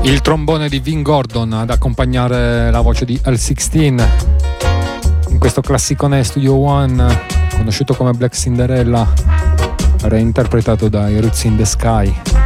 Il trombone di Vin Gordon ad accompagnare la voce di L16 in questo classicone Studio One conosciuto come Black Cinderella, reinterpretato dai Roots in the Sky.